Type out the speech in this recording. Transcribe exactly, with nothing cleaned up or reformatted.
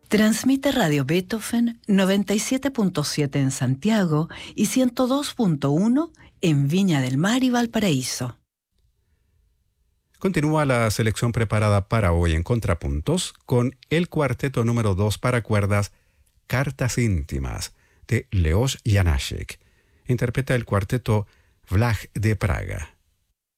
Transmite Radio Beethoven noventa y siete punto siete en Santiago y ciento dos punto uno en Viña del Mar y Valparaíso. Continúa la selección preparada para hoy en Contrapuntos con el cuarteto número dos para cuerdas Cartas íntimas de Leos Janáček. Interpreta el cuarteto Vlach de Praga.